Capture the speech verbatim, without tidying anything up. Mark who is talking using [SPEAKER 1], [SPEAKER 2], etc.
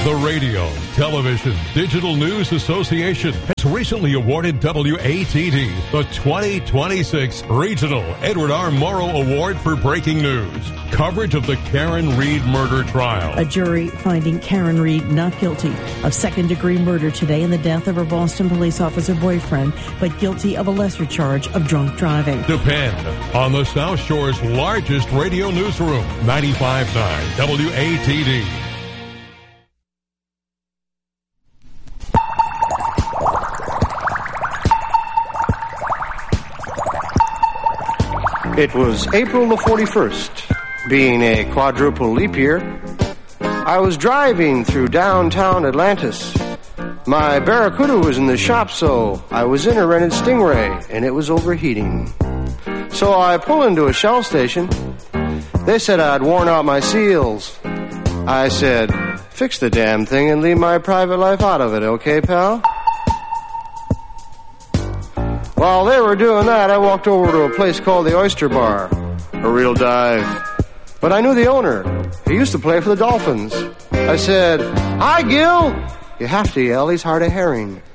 [SPEAKER 1] The Radio, Television, Digital News Association has recently awarded W A T D the twenty twenty-six Regional Edward R. Morrow Award for Breaking News. Coverage of the Karen Read murder trial.
[SPEAKER 2] A jury finding Karen Read not guilty of second-degree murder today in the death of her Boston police officer boyfriend, but guilty of a lesser charge of drunk driving.
[SPEAKER 1] Depend on the South Shore's largest radio newsroom, ninety-five point nine W A T D.
[SPEAKER 3] It was April the forty-first, being a quadruple leap year. I was driving through downtown Atlantis. My Barracuda was in the shop, so I was in a rented Stingray, and it was overheating. So I pull into a Shell station. They said I'd worn out my seals. I said, fix the damn thing and leave my private life out of it, okay, pal? While they were doing that, I walked over to a place called the Oyster Bar. A real dive. But I knew the owner. He used to play for the Dolphins. I said, hi, Gil. You have to yell, he's hard of hearing.